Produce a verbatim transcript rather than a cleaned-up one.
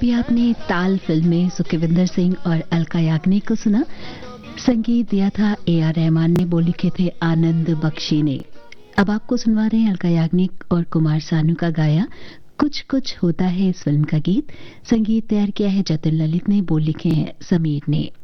अभी आपने ताल फिल्म में सुखविंदर सिंह और अलका याग्निक को सुना। संगीत दिया था ए आर रहमान ने, बोल लिखे थे आनंद बख्शी ने। अब आपको सुनवा रहे हैं अलका याग्निक और कुमार सानू का गाया कुछ कुछ होता है इस फिल्म का गीत। संगीत तैयार किया है जतिन ललित ने, बोल लिखे हैं समीर ने।